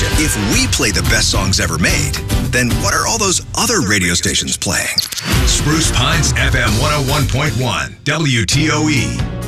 question. If we play the best songs ever made, then what are all those other radio stations playing? Spruce Pines FM 101.1, WTOE.